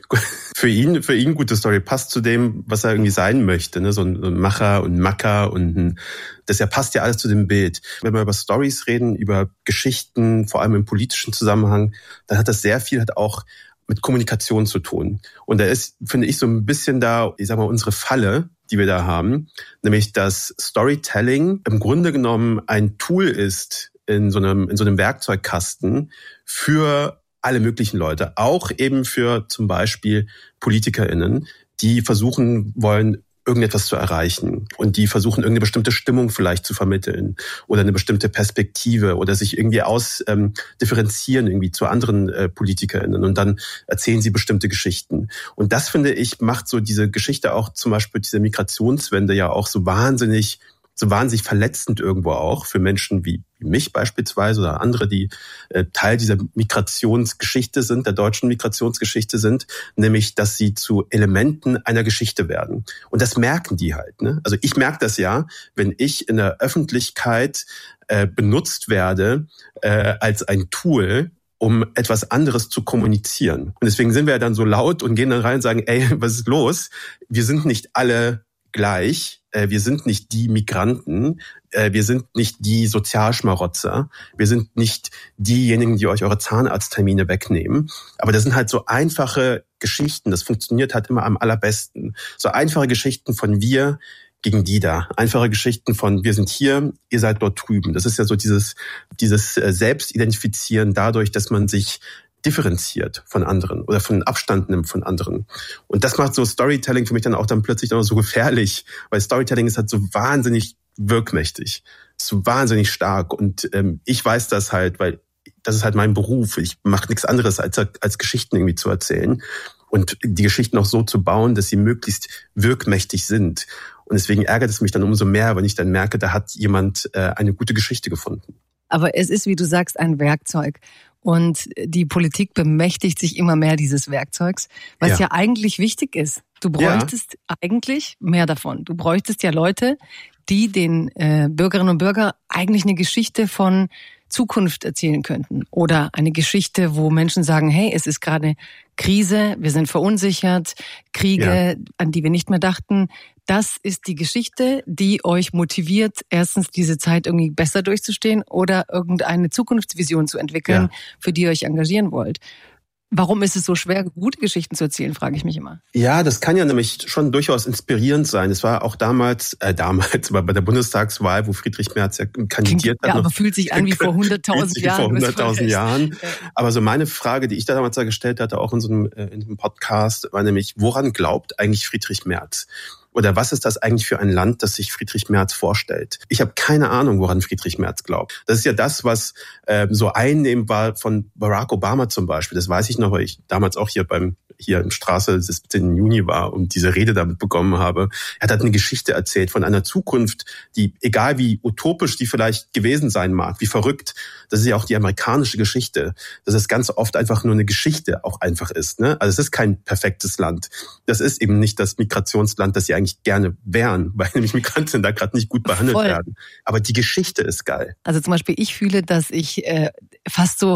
Speaker 10: Für ihn, für ihn gute Story. Passt zu dem, was er irgendwie sein möchte, ne? So ein Macher und Macker und ein, das ja passt ja alles zu dem Bild. Wenn wir über Stories reden, über Geschichten, vor allem im politischen Zusammenhang, dann hat das sehr viel halt auch mit Kommunikation zu tun. Und da ist, finde ich, so ein bisschen da, ich sag mal, unsere Falle, die wir da haben, nämlich dass Storytelling im Grunde genommen ein Tool ist in so einem, in so einem Werkzeugkasten für alle möglichen Leute, auch eben für zum Beispiel PolitikerInnen, die versuchen wollen, irgendetwas zu erreichen und die versuchen, irgendeine bestimmte Stimmung vielleicht zu vermitteln oder eine bestimmte Perspektive oder sich irgendwie aus ähm, differenzieren irgendwie zu anderen äh, PolitikerInnen und dann erzählen sie bestimmte Geschichten. Und das, finde ich, macht so diese Geschichte auch, zum Beispiel diese Migrationswende ja auch so wahnsinnig so wahnsinnig verletzend irgendwo auch für Menschen wie mich beispielsweise oder andere, die äh, Teil dieser Migrationsgeschichte sind, der deutschen Migrationsgeschichte sind, nämlich, dass sie zu Elementen einer Geschichte werden. Und das merken die halt. Ne? Also ich merke das ja, wenn ich in der Öffentlichkeit äh, benutzt werde äh, als ein Tool, um etwas anderes zu kommunizieren. Und deswegen sind wir ja dann so laut und gehen dann rein und sagen, ey, was ist los? Wir sind nicht alle gleich. Wir sind nicht die Migranten, wir sind nicht die Sozialschmarotzer, wir sind nicht diejenigen, die euch eure Zahnarzttermine wegnehmen. Aber das sind halt so einfache Geschichten, das funktioniert halt immer am allerbesten. So einfache Geschichten von wir gegen die da. Einfache Geschichten von wir sind hier, ihr seid dort drüben. Das ist ja so dieses, dieses Selbstidentifizieren dadurch, dass man sich differenziert von anderen oder von Abstand nimmt von anderen. Und das macht so Storytelling für mich dann auch dann plötzlich dann auch so gefährlich, weil Storytelling ist halt so wahnsinnig wirkmächtig, so wahnsinnig stark. Und ähm, ich weiß das halt, weil das ist halt mein Beruf. Ich mache nichts anderes, als, als Geschichten irgendwie zu erzählen und die Geschichten auch so zu bauen, dass sie möglichst wirkmächtig sind. Und deswegen ärgert es mich dann umso mehr, wenn ich dann merke, da hat jemand äh, eine gute Geschichte gefunden.
Speaker 9: Aber es ist, wie du sagst, ein Werkzeug. Und die Politik bemächtigt sich immer mehr dieses Werkzeugs, was ja, ja eigentlich wichtig ist. Du bräuchtest ja. eigentlich mehr davon. Du bräuchtest ja Leute, die den äh, Bürgerinnen und Bürgern eigentlich eine Geschichte von Zukunft erzählen könnten. Oder eine Geschichte, wo Menschen sagen, hey, es ist gerade Krise, wir sind verunsichert, Kriege, ja. an die wir nicht mehr dachten. Das ist die Geschichte, die euch motiviert, erstens diese Zeit irgendwie besser durchzustehen oder irgendeine Zukunftsvision zu entwickeln, ja. für die ihr euch engagieren wollt. Warum ist es so schwer, gute Geschichten zu erzählen, frage ich mich immer.
Speaker 10: Ja, das kann ja nämlich schon durchaus inspirierend sein. Es war auch damals, äh, damals aber bei der Bundestagswahl, wo Friedrich Merz ja kandidiert hat.
Speaker 9: Ja, aber fühlt sich an wie vor hunderttausend Jahren.
Speaker 10: Vor hunderttausend Jahren. Aber so meine Frage, die ich da damals da gestellt hatte, auch in so einem, äh, in einem Podcast, war nämlich, woran glaubt eigentlich Friedrich Merz? Oder was ist das eigentlich für ein Land, das sich Friedrich Merz vorstellt? Ich habe keine Ahnung, woran Friedrich Merz glaubt. Das ist ja das, was äh, so einnehmend war von Barack Obama zum Beispiel. Das weiß ich noch, weil ich damals auch hier beim hier in Straße siebzehnten Juni war und diese Rede damit bekommen habe. Er hat eine Geschichte erzählt von einer Zukunft, die, egal wie utopisch die vielleicht gewesen sein mag, wie verrückt, das ist ja auch die amerikanische Geschichte, dass es ganz oft einfach nur eine Geschichte auch einfach ist. Ne? Also es ist kein perfektes Land. Das ist eben nicht das Migrationsland, das sie eigentlich gerne wären, weil nämlich Migranten da gerade nicht gut behandelt Voll. werden. Aber die Geschichte ist geil.
Speaker 9: Also zum Beispiel, ich fühle, dass ich äh, fast so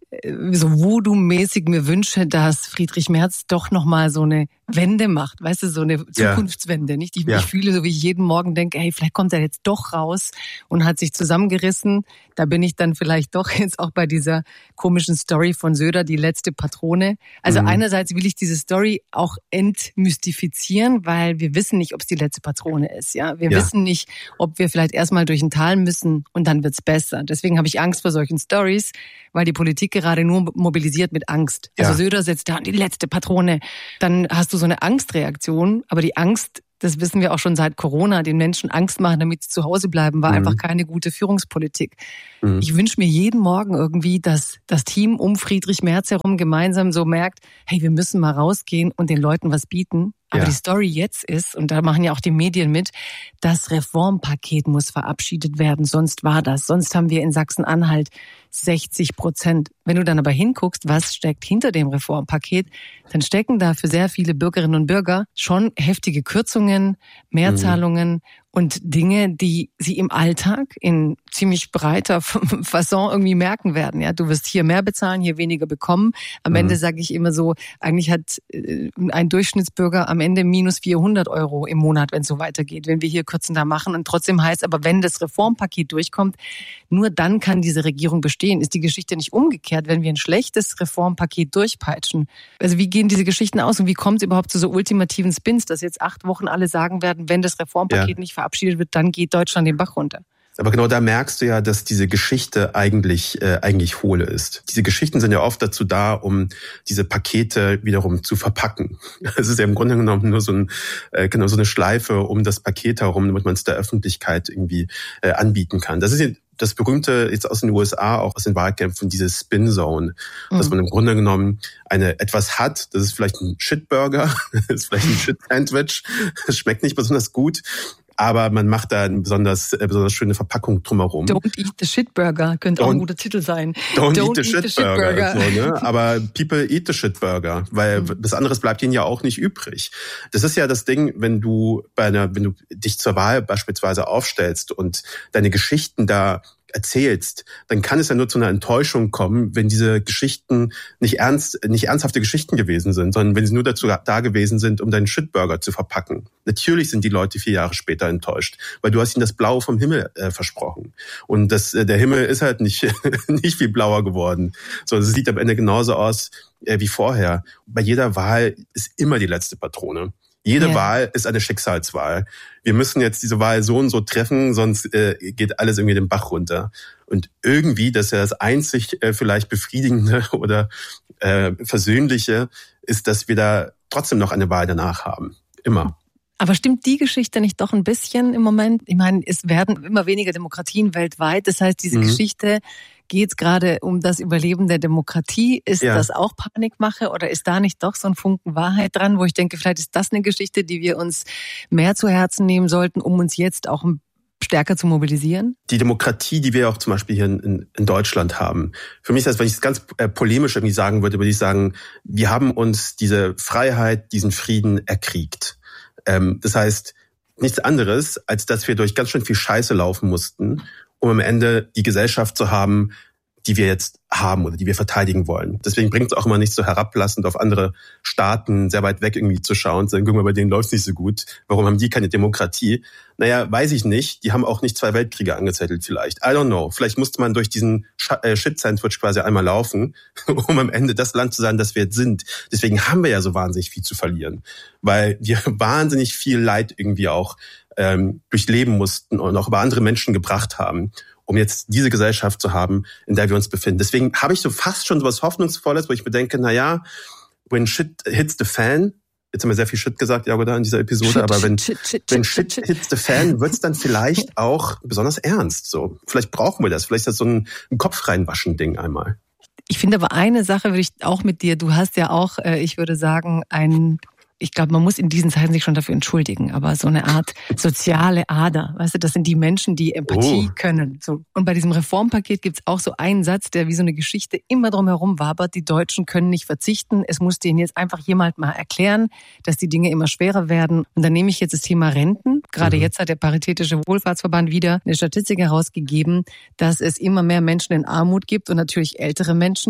Speaker 9: so Voodoo-mäßig mir wünsche, dass Friedrich Merz doch nochmal so eine Wende macht, weißt du, so eine Zukunftswende, nicht? Ich, ja. ich fühle so, wie ich jeden Morgen denke, hey, vielleicht kommt er jetzt doch raus und hat sich zusammengerissen. Da bin ich dann vielleicht doch jetzt auch bei dieser komischen Story von Söder, die letzte Patrone. Also mhm. einerseits will ich diese Story auch entmystifizieren, weil wir wissen nicht, ob es die letzte Patrone ist. Ja, wir ja. wissen nicht, ob wir vielleicht erstmal durch ein Tal müssen und dann wird's besser. Deswegen habe ich Angst vor solchen Stories, weil die Politik gerade nur mobilisiert mit Angst. Also ja. Söder setzt da die letzte Patrone. Dann hast du so eine Angstreaktion, aber die Angst, das wissen wir auch schon seit Corona, den Menschen Angst machen, damit sie zu Hause bleiben, war mhm. einfach keine gute Führungspolitik. Mhm. Ich wünsche mir jeden Morgen irgendwie, dass das Team um Friedrich Merz herum gemeinsam so merkt, hey, wir müssen mal rausgehen und den Leuten was bieten. Aber ja. die Story jetzt ist, und da machen ja auch die Medien mit, das Reformpaket muss verabschiedet werden, sonst war das. Sonst haben wir in Sachsen-Anhalt sechzig Prozent. Wenn du dann aber hinguckst, was steckt hinter dem Reformpaket, dann stecken da für sehr viele Bürgerinnen und Bürger schon heftige Kürzungen, Mehrzahlungen mhm. und Dinge, die sie im Alltag in ziemlich breiter Fasson irgendwie merken werden. Ja, du wirst hier mehr bezahlen, hier weniger bekommen. Am mhm. Ende sage ich immer so, eigentlich hat ein Durchschnittsbürger am Ende minus vierhundert Euro im Monat, wenn es so weitergeht, wenn wir hier Kürzen da machen. Und trotzdem heißt aber, wenn das Reformpaket durchkommt, nur dann kann diese Regierung bestehen. Ist die Geschichte nicht umgekehrt, wenn wir ein schlechtes Reformpaket durchpeitschen? Also wie gehen diese Geschichten aus und wie kommt es überhaupt zu so ultimativen Spins, dass jetzt acht Wochen alle sagen werden, wenn das Reformpaket ja. nicht verabschiedet wird, dann geht Deutschland den Bach runter?
Speaker 10: Aber genau da merkst du ja, dass diese Geschichte eigentlich äh, eigentlich hohle ist. Diese Geschichten sind ja oft dazu da, um diese Pakete wiederum zu verpacken. Es ist ja im Grunde genommen nur so, ein, äh, genau so eine Schleife um das Paket herum, damit man es der Öffentlichkeit irgendwie äh, anbieten kann. Das ist ja das Berühmte jetzt aus den U S A, auch aus den Wahlkämpfen, diese Spin Zone, mhm. dass man im Grunde genommen eine etwas hat, das ist vielleicht ein Shitburger, das ist vielleicht ein Shit-Sandwich, das schmeckt nicht besonders gut, aber man macht da eine besonders, äh, besonders schöne Verpackung drumherum.
Speaker 9: Don't eat the shitburger könnte don't, auch ein guter Titel sein.
Speaker 10: Don't, don't eat, the, eat shitburger. the shitburger. So, ne? Aber people eat the shitburger, weil mhm. was anderes bleibt ihnen ja auch nicht übrig. Das ist ja das Ding, wenn du bei einer, wenn du dich zur Wahl beispielsweise aufstellst und deine Geschichten da erzählst, dann kann es ja nur zu einer Enttäuschung kommen, wenn diese Geschichten nicht ernst, nicht ernsthafte Geschichten gewesen sind, sondern wenn sie nur dazu da gewesen sind, um deinen Shitburger zu verpacken. Natürlich sind die Leute vier Jahre später enttäuscht, weil du hast ihnen das Blaue vom Himmel äh, versprochen. Und das, äh, der Himmel ist halt nicht, nicht viel blauer geworden, sondern es sieht am Ende genauso aus äh, wie vorher. Bei jeder Wahl ist immer die letzte Patrone. Jede ja. Wahl ist eine Schicksalswahl. Wir müssen jetzt diese Wahl so und so treffen, sonst äh, geht alles irgendwie den Bach runter. Und irgendwie, das ist ja das einzig äh, vielleicht Befriedigende oder äh, Versöhnliche, ist, dass wir da trotzdem noch eine Wahl danach haben. Immer.
Speaker 9: Aber stimmt die Geschichte nicht doch ein bisschen im Moment? Ich meine, es werden immer weniger Demokratien weltweit. Das heißt, diese mhm. Geschichte, geht es gerade um das Überleben der Demokratie? Ist ja. das auch Panikmache oder ist da nicht doch so ein Funken Wahrheit dran, wo ich denke, vielleicht ist das eine Geschichte, die wir uns mehr zu Herzen nehmen sollten, um uns jetzt auch stärker zu mobilisieren?
Speaker 10: Die Demokratie, die wir auch zum Beispiel hier in, in Deutschland haben. Für mich ist das, wenn ich es ganz äh, polemisch irgendwie sagen würde, würde ich sagen, wir haben uns diese Freiheit, diesen Frieden erkriegt. Ähm, das heißt, nichts anderes, als dass wir durch ganz schön viel Scheiße laufen mussten, um am Ende die Gesellschaft zu haben, die wir jetzt haben oder die wir verteidigen wollen. Deswegen bringt es auch immer nicht so herablassend auf andere Staaten sehr weit weg irgendwie zu schauen und sagen, guck mal, bei denen läuft's nicht so gut. Warum haben die keine Demokratie? Naja, weiß ich nicht. Die haben auch nicht zwei Weltkriege angezettelt vielleicht. I don't know. Vielleicht musste man durch diesen Shit-Sandwich quasi einmal laufen, um am Ende das Land zu sein, das wir jetzt sind. Deswegen haben wir ja so wahnsinnig viel zu verlieren. Weil wir wahnsinnig viel Leid irgendwie auch ähm, durchleben mussten und auch über andere Menschen gebracht haben, um jetzt diese Gesellschaft zu haben, in der wir uns befinden. Deswegen habe ich so fast schon so was Hoffnungsvolles, wo ich mir denke, na ja, when shit hits the fan, jetzt haben wir sehr viel Shit gesagt, ja, oder in dieser Episode, shit, aber wenn, shit, shit, wenn shit, shit hits the fan, wird's dann vielleicht auch besonders ernst. So, vielleicht brauchen wir das, vielleicht ist das so ein, ein Kopf reinwaschen Ding einmal.
Speaker 9: Ich finde aber eine Sache würde ich auch mit dir, du hast ja auch, ich würde sagen, ein ich glaube, man muss in diesen Zeiten sich schon dafür entschuldigen, aber so eine Art soziale Ader, weißt du, das sind die Menschen, die Empathie oh. können. So. Und bei diesem Reformpaket gibt's auch so einen Satz, der wie so eine Geschichte immer drum herum wabert, die Deutschen können nicht verzichten, es muss denen jetzt einfach jemand mal erklären, dass die Dinge immer schwerer werden. Und dann nehme ich jetzt das Thema Renten. Gerade mhm. jetzt hat der Paritätische Wohlfahrtsverband wieder eine Statistik herausgegeben, dass es immer mehr Menschen in Armut gibt und natürlich ältere Menschen,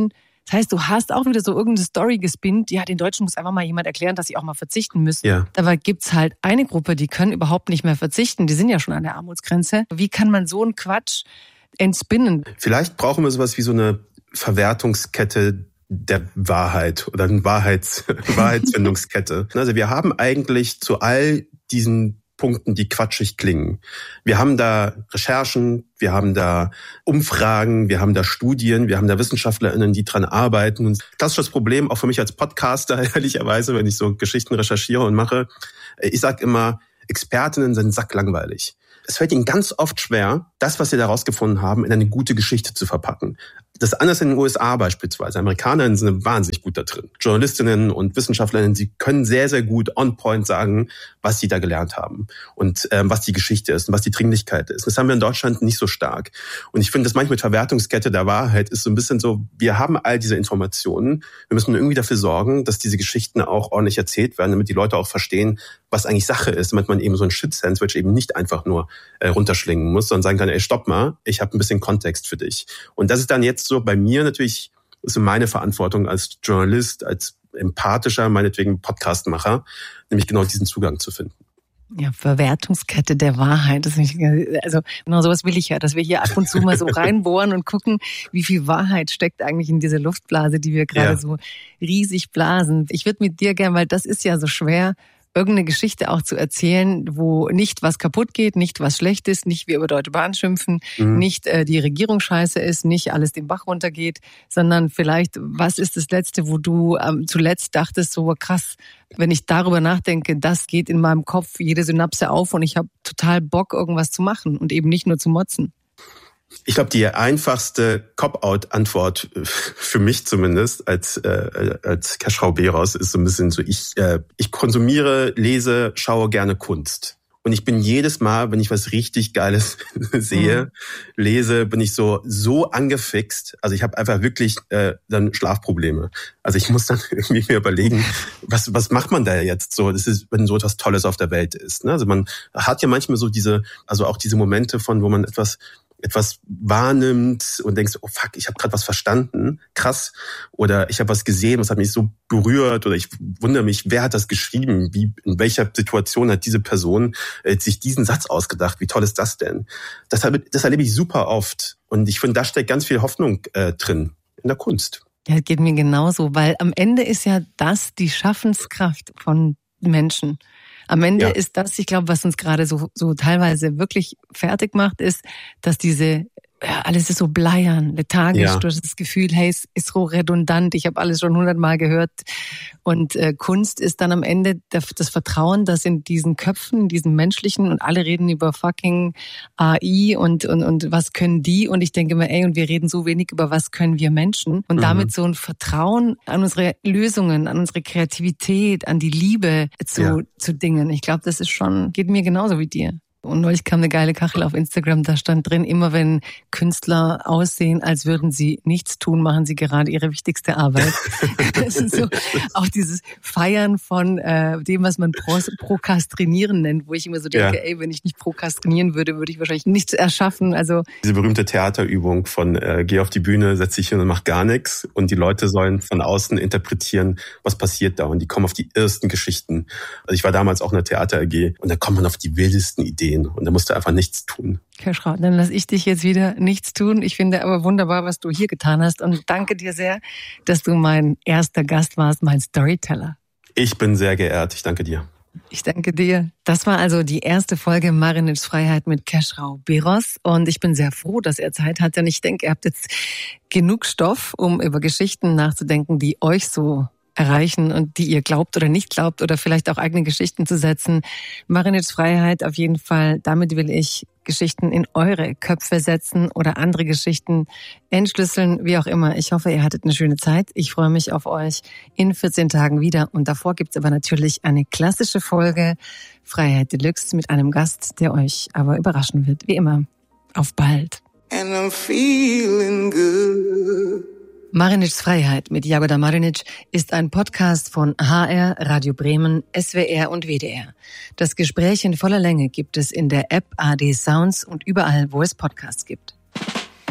Speaker 9: Das heißt, du hast auch wieder so irgendeine Story gespinnt, ja, den Deutschen muss einfach mal jemand erklären, dass sie auch mal verzichten müssen.
Speaker 10: Ja.
Speaker 9: Dabei gibt's halt eine Gruppe, die können überhaupt nicht mehr verzichten, die sind ja schon an der Armutsgrenze. Wie kann man so einen Quatsch entspinnen?
Speaker 10: Vielleicht brauchen wir sowas wie so eine Verwertungskette der Wahrheit oder eine Wahrheits- Wahrheitsfindungskette. Also wir haben eigentlich zu all diesen Punkten, die quatschig klingen. Wir haben da Recherchen, wir haben da Umfragen, wir haben da Studien, wir haben da WissenschaftlerInnen, die dran arbeiten. Und klassisches Problem, auch für mich als Podcaster, ehrlicherweise, wenn ich so Geschichten recherchiere und mache, ich sage immer, Expertinnen sind sacklangweilig. Es fällt ihnen ganz oft schwer, das, was sie da rausgefunden haben, in eine gute Geschichte zu verpacken. Das ist anders in den U S A beispielsweise. Amerikaner sind wahnsinnig gut da drin. Journalistinnen und Wissenschaftlerinnen, sie können sehr, sehr gut on point sagen, was sie da gelernt haben und ähm, was die Geschichte ist und was die Dringlichkeit ist. Das haben wir in Deutschland nicht so stark. Und ich finde, das manchmal mit Verwertungskette der Wahrheit ist so ein bisschen so, wir haben all diese Informationen. Wir müssen irgendwie dafür sorgen, dass diese Geschichten auch ordentlich erzählt werden, damit die Leute auch verstehen, was eigentlich Sache ist, damit man eben so ein Shit-Sandwich eben nicht einfach nur äh, runterschlingen muss, sondern sagen kann, ey, stopp mal, ich habe ein bisschen Kontext für dich. Und das ist dann jetzt so bei mir natürlich, ist so meine Verantwortung als Journalist, als empathischer, meinetwegen Podcastmacher, nämlich genau diesen Zugang zu finden.
Speaker 9: Ja, Verwertungskette der Wahrheit. Das ist nicht, also genau sowas will ich ja, dass wir hier ab und zu mal so reinbohren und gucken, wie viel Wahrheit steckt eigentlich in dieser Luftblase, die wir gerade ja. so riesig blasen. Ich würde mit dir gern, weil das ist ja so schwer, irgendeine Geschichte auch zu erzählen, wo nicht was kaputt geht, nicht was schlecht ist, nicht wir über Deutsche Bahn schimpfen, mhm. nicht äh, die Regierung scheiße ist, nicht alles den Bach runtergeht, sondern vielleicht, was ist das Letzte, wo du ähm, zuletzt dachtest, so krass, wenn ich darüber nachdenke, das geht in meinem Kopf jede Synapse auf und ich habe total Bock, irgendwas zu machen und eben nicht nur zu motzen.
Speaker 10: Ich glaube, die einfachste Cop-Out-Antwort für mich zumindest als äh, als Keschrau Beros ist so ein bisschen so, ich äh, ich konsumiere, lese, schaue gerne Kunst. Und ich bin jedes Mal, wenn ich was richtig Geiles sehe, mhm. lese, bin ich so so angefixt. Also ich habe einfach wirklich äh, dann Schlafprobleme. Also ich muss dann irgendwie mir überlegen, was was macht man da jetzt so? Das ist, wenn so etwas Tolles auf der Welt ist. Ne? Also man hat ja manchmal so diese, also auch diese Momente von, wo man etwas etwas wahrnimmt und denkst, oh fuck, ich habe gerade was verstanden, krass, oder ich habe was gesehen, das hat mich so berührt, oder ich wundere mich, wer hat das geschrieben, wie in welcher Situation hat diese Person äh, sich diesen Satz ausgedacht, wie toll ist das denn? Das, das erlebe ich super oft und ich finde, da steckt ganz viel Hoffnung äh, drin, in der Kunst.
Speaker 9: Ja, geht mir genauso, weil am Ende ist ja das die Schaffenskraft von Menschen. Am Ende ja. ist das, ich glaube, was uns gerade so, so teilweise wirklich fertig macht, ist, dass diese, ja, alles ist so bleiern, lethargisch, ja. du hast das Gefühl, hey, es ist so redundant, ich habe alles schon hundertmal gehört. Und äh, Kunst ist dann am Ende das Vertrauen, das in diesen Köpfen, in diesen menschlichen, und alle reden über fucking A I und, und, und was können die? Und ich denke mir, ey, und wir reden so wenig über was können wir Menschen? Und mhm. damit so ein Vertrauen an unsere Lösungen, an unsere Kreativität, an die Liebe zu, ja. zu Dingen. Ich glaube, das ist schon, geht mir genauso wie dir. Und neulich kam eine geile Kachel auf Instagram, da stand drin, immer wenn Künstler aussehen, als würden sie nichts tun, machen sie gerade ihre wichtigste Arbeit. Das ist so auch dieses Feiern von äh, dem, was man Pro- Prokrastinieren nennt, wo ich immer so denke, ja. ey, wenn ich nicht prokrastinieren würde, würde ich wahrscheinlich nichts erschaffen. Also
Speaker 10: diese berühmte Theaterübung von äh, geh auf die Bühne, setz dich hin und mach gar nichts, und die Leute sollen von außen interpretieren, was passiert da, und die kommen auf die irrsten Geschichten. Also ich war damals auch in der Theater-A G und da kommt man auf die wildesten Ideen. Und da musst du einfach nichts tun.
Speaker 9: Keschrau, dann lass ich dich jetzt wieder nichts tun. Ich finde aber wunderbar, was du hier getan hast. Und danke dir sehr, dass du mein erster Gast warst, mein Storyteller.
Speaker 10: Ich bin sehr geehrt. Ich danke dir.
Speaker 9: Ich danke dir. Das war also die erste Folge Marinitschs Freiheit mit Keschrau Beros. Und ich bin sehr froh, dass er Zeit hatte. Und ich denke, ihr habt jetzt genug Stoff, um über Geschichten nachzudenken, die euch so erreichen und die ihr glaubt oder nicht glaubt, oder vielleicht auch eigene Geschichten zu setzen. Marinitschs Freiheit auf jeden Fall. Damit will ich Geschichten in eure Köpfe setzen oder andere Geschichten entschlüsseln, wie auch immer. Ich hoffe, ihr hattet eine schöne Zeit. Ich freue mich auf euch in vierzehn Tagen wieder. Und davor gibt's aber natürlich eine klassische Folge Freiheit Deluxe mit einem Gast, der euch aber überraschen wird. Wie immer. Auf bald.
Speaker 8: And I'm feeling good.
Speaker 9: Marinitschs Freiheit mit Jagoda Marinic ist ein Podcast von H R, Radio Bremen, S W R und W D R. Das Gespräch in voller Länge gibt es in der App A D Sounds und überall, wo es Podcasts gibt.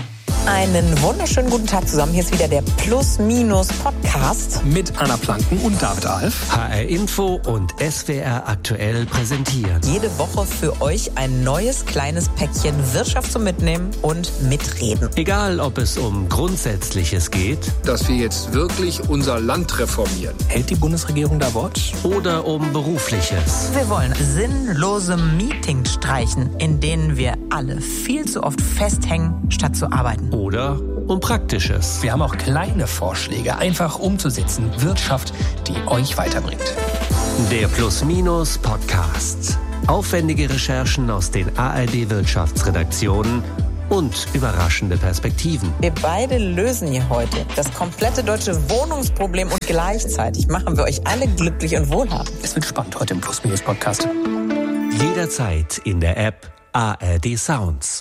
Speaker 12: Einen wunderschönen guten Tag zusammen. Hier ist wieder der Plus-Minus-Podcast.
Speaker 13: Mit Anna Planken und David Alf.
Speaker 4: H R Info und S W R aktuell präsentieren.
Speaker 12: Jede Woche für euch ein neues kleines Päckchen Wirtschaft zum Mitnehmen und Mitreden.
Speaker 4: Egal, ob es um Grundsätzliches geht.
Speaker 13: Dass wir jetzt wirklich unser Land reformieren.
Speaker 2: Hält die Bundesregierung da Wort?
Speaker 4: Oder um Berufliches.
Speaker 12: Wir wollen sinnlose Meetings streichen, in denen wir alle viel zu oft festhängen, statt zu arbeiten.
Speaker 4: Oder um Praktisches.
Speaker 13: Wir haben auch kleine Vorschläge, einfach umzusetzen. Wirtschaft, die euch weiterbringt.
Speaker 4: Der Plus-Minus-Podcast. Aufwendige Recherchen aus den A R D-Wirtschaftsredaktionen und überraschende Perspektiven.
Speaker 12: Wir beide lösen hier heute das komplette deutsche Wohnungsproblem und gleichzeitig machen wir euch alle glücklich und wohlhabend.
Speaker 13: Es wird spannend heute im Plus-Minus-Podcast.
Speaker 4: Jederzeit in der App A R D Sounds.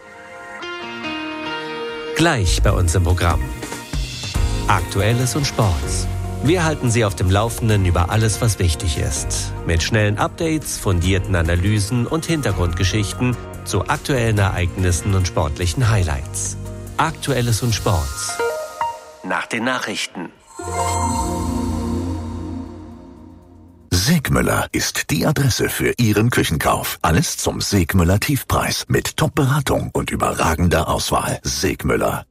Speaker 4: Gleich bei uns im Programm. Aktuelles und Sports. Wir halten Sie auf dem Laufenden über alles, was wichtig ist. Mit schnellen Updates, fundierten Analysen und Hintergrundgeschichten zu aktuellen Ereignissen und sportlichen Highlights. Aktuelles und Sports. Nach den Nachrichten.
Speaker 14: Segmüller ist die Adresse für Ihren Küchenkauf. Alles zum Segmüller Tiefpreis mit Top-Beratung und überragender Auswahl. Segmüller,